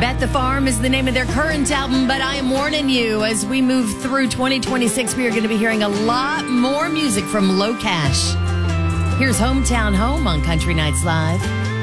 Bet the Farm is the name of their current album, but I am warning you, as we move through 2026, we are going to be hearing a lot more music from Low Cash. Here's Hometown Home on Country Nights Live.